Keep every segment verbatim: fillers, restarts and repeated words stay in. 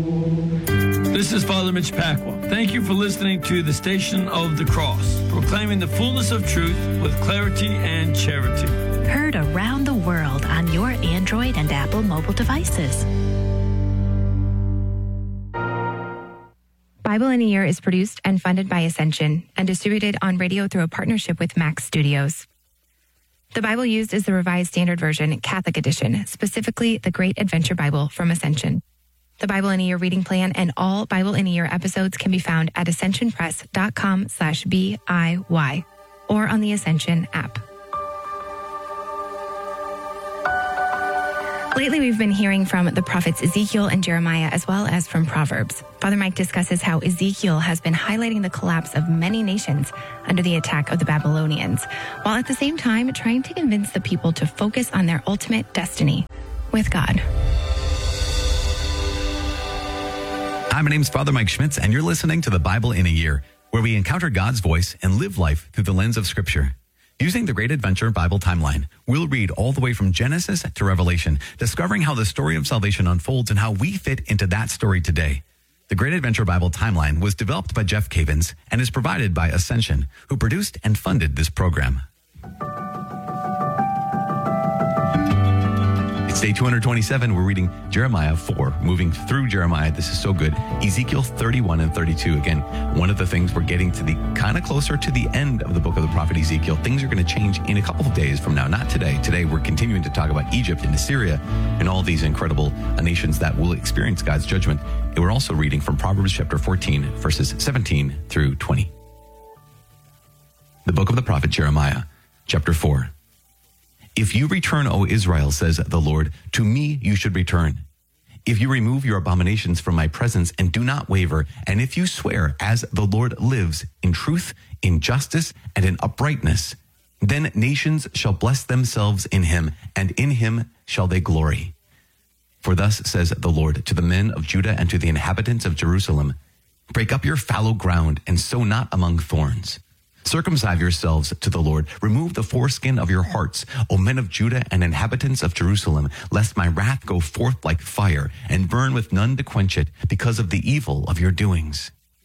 This is Father Mitch Pacwa. Thank you for listening to the Station of the Cross, proclaiming the fullness of truth with clarity and charity. Heard around the world on your Android and Apple mobile devices. Bible in a Year is produced and funded by Ascension and distributed on radio through a partnership with Max Studios. The Bible used is the Revised Standard Version, Catholic Edition, specifically the Great Adventure Bible from Ascension. The Bible in a Year reading plan and all Bible in a Year episodes can be found at ascensionpress.com slash B-I-Y or on the Ascension app. Lately, we've been hearing from the prophets Ezekiel and Jeremiah, as well as from Proverbs. Father Mike discusses how Ezekiel has been highlighting the collapse of many nations under the attack of the Babylonians, while at the same time trying to convince the people to focus on their ultimate destiny with God. Hi, my name's Father Mike Schmitz, and you're listening to the Bible in a Year, where we encounter God's voice and live life through the lens of Scripture. Using the Great Adventure Bible timeline, we'll read all the way from Genesis to Revelation, discovering how the story of salvation unfolds and how we fit into that story today. The Great Adventure Bible timeline was developed by Jeff Cavins and is provided by Ascension, who produced and funded this program. It's day two hundred twenty-seven. We're reading Jeremiah four, moving through Jeremiah. This is so good. Ezekiel thirty-one and thirty-two. Again, one of the things we're getting to the kind of closer to the end of the book of the prophet Ezekiel. Things are going to change in a couple of days from now. Not today. Today, we're continuing to talk about Egypt and Assyria and all these incredible nations that will experience God's judgment. And we're also reading from Proverbs chapter fourteen, verses seventeen through twenty. The book of the prophet Jeremiah, chapter four. If you return, O Israel, says the Lord, to me you should return. If you remove your abominations from my presence and do not waver, and if you swear, as the Lord lives, in truth, in justice, and in uprightness, then nations shall bless themselves in him, and in him shall they glory. For thus says the Lord to the men of Judah and to the inhabitants of Jerusalem, break up your fallow ground and sow not among thorns. Circumcise yourselves to the Lord. Remove the foreskin of your hearts, O men of Judah and inhabitants of Jerusalem, lest my wrath go forth like fire and burn with none to quench it because of the evil of your doings.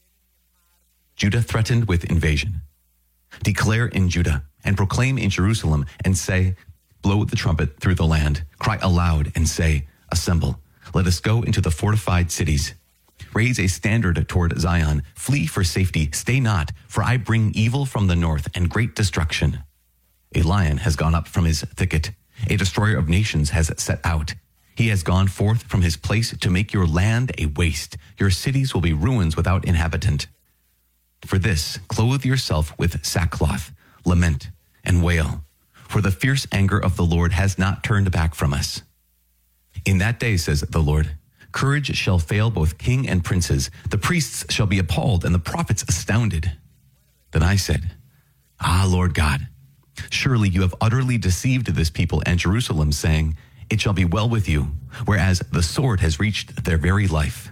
Judah threatened with invasion. Declare in Judah and proclaim in Jerusalem and say, blow the trumpet through the land. Cry aloud and say, assemble. Let us go into the fortified cities. Raise a standard toward Zion. Flee for safety. Stay not, for I bring evil from the north and great destruction. A lion has gone up from his thicket. A destroyer of nations has set out. He has gone forth from his place to make your land a waste. Your cities will be ruins without inhabitant. For this, clothe yourself with sackcloth, lament, and wail. For the fierce anger of the Lord has not turned back from us. In that day, says the Lord, courage shall fail both king and princes. The priests shall be appalled and the prophets astounded. Then I said, ah, Lord God, surely you have utterly deceived this people and Jerusalem, saying, it shall be well with you, whereas the sword has reached their very life.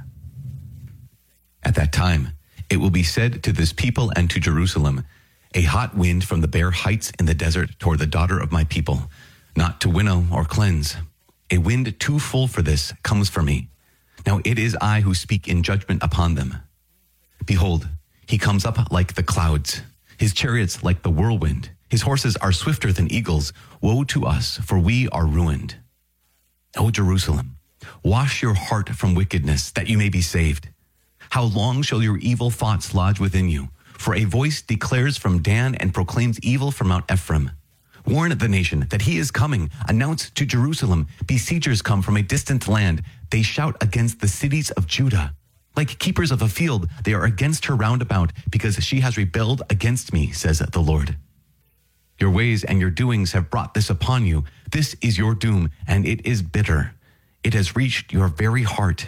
At that time, it will be said to this people and to Jerusalem, a hot wind from the bare heights in the desert toward the daughter of my people, not to winnow or cleanse. A wind too full for this comes from me. Now it is I who speak in judgment upon them. Behold, he comes up like the clouds, his chariots like the whirlwind. His horses are swifter than eagles. Woe to us, for we are ruined. O Jerusalem, wash your heart from wickedness, that you may be saved. How long shall your evil thoughts lodge within you? For a voice declares from Dan and proclaims evil from Mount Ephraim. Warn the nation that he is coming. Announce to Jerusalem, besiegers come from a distant land. They shout against the cities of Judah. Like keepers of a field, they are against her round about, because she has rebelled against me, says the Lord. Your ways and your doings have brought this upon you. This is your doom, and it is bitter. It has reached your very heart.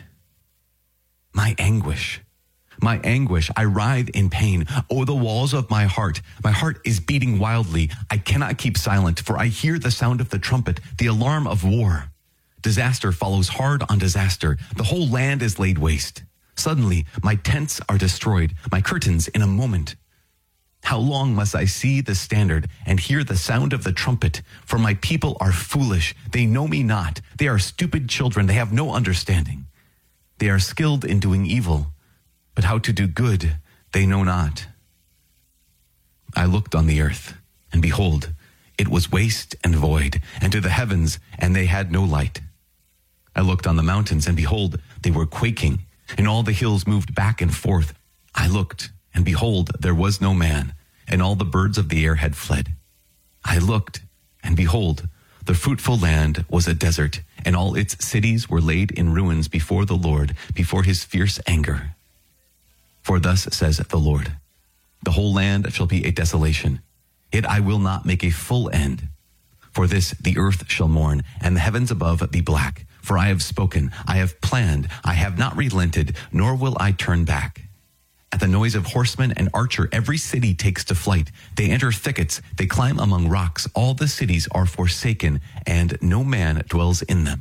My anguish. My anguish, I writhe in pain. Oh, the walls of my heart. My heart is beating wildly. I cannot keep silent, for I hear the sound of the trumpet, the alarm of war. Disaster follows hard on disaster. The whole land is laid waste. Suddenly, my tents are destroyed, my curtains in a moment. How long must I see the standard and hear the sound of the trumpet? For my people are foolish. They know me not. They are stupid children. They have no understanding. They are skilled in doing evil, but how to do good they know not. I looked on the earth, and behold, it was waste and void, and to the heavens, and they had no light. I looked on the mountains, and behold, they were quaking, and all the hills moved back and forth. I looked, and behold, there was no man, and all the birds of the air had fled. I looked, and behold, the fruitful land was a desert, and all its cities were laid in ruins before the Lord, before his fierce anger. For thus says the Lord, the whole land shall be a desolation, yet I will not make a full end. For this the earth shall mourn, and the heavens above be black. For I have spoken, I have planned, I have not relented, nor will I turn back. At the noise of horseman and archer, every city takes to flight. They enter thickets, they climb among rocks. All the cities are forsaken, and no man dwells in them.